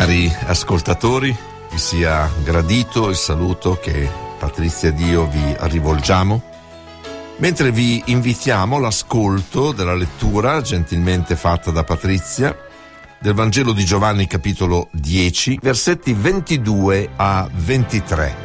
Cari ascoltatori, vi sia gradito il saluto che Patrizia ed io vi rivolgiamo, mentre vi invitiamo all'ascolto della lettura gentilmente fatta da Patrizia del Vangelo di Giovanni capitolo 10, versetti 22 a 23.